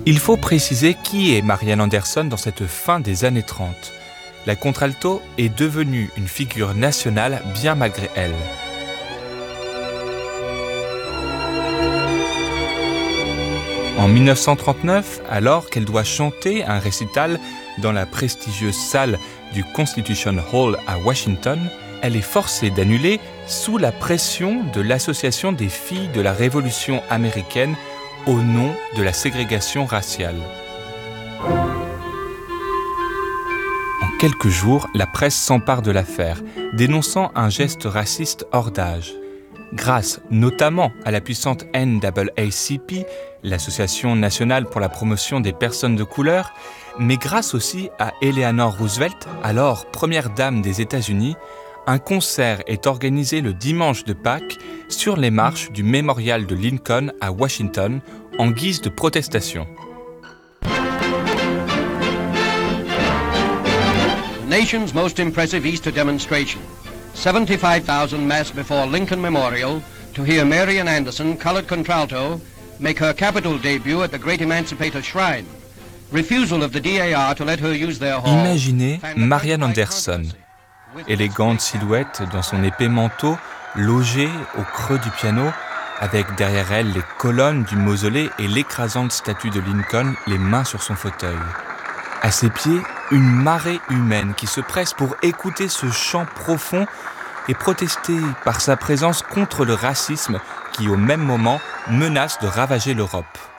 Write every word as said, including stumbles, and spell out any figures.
Il faut préciser qui est Marian Anderson dans cette fin des années trente. La contralto est devenue une figure nationale bien malgré elle. En mille neuf cent trente-neuf, alors qu'elle doit chanter un récital dans la prestigieuse salle du Constitution Hall à Washington, elle est forcée d'annuler sous la pression de l'Association des filles de la Révolution américaine au nom de la ségrégation raciale. En quelques jours, la presse s'empare de l'affaire, dénonçant un geste raciste hors d'âge. Grâce notamment à la puissante N double A C P, l'Association nationale pour la promotion des personnes de couleur, mais grâce aussi à Eleanor Roosevelt, alors première dame des États-Unis, un concert est organisé le dimanche de Pâques sur les marches du mémorial de Lincoln à Washington en guise de protestation. The nation's most impressive Easter demonstration. seventy-five thousand massed before Lincoln Memorial to hear Marian Anderson, colored contralto, make her capital debut at the Great Emancipator Shrine. Refusal of the D A R to let her use their hall. Imaginez Marian Anderson, élégante silhouette dans son épais manteau, logée au creux du piano, avec derrière elle les colonnes du mausolée et l'écrasante statue de Lincoln, les mains sur son fauteuil. À ses pieds, une marée humaine qui se presse pour écouter ce chant profond et protester par sa présence contre le racisme qui, au même moment, menace de ravager l'Europe.